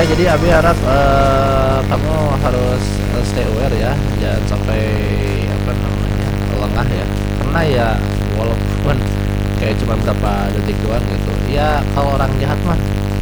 jadi Abi harap kamu harus stay aware ya, jangan sampai apa namanya lengah ya. Karena ya walaupun kayak cuma berapa detik doang gitu. Ya kalau orang jahat mah